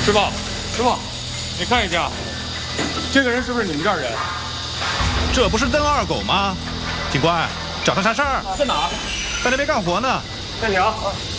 师傅，师傅，你看一下，这个人是不是你们这儿人？ 这不是邓二狗吗？警官，找他啥事儿？ 在哪？ 在那边干活呢。 暂停。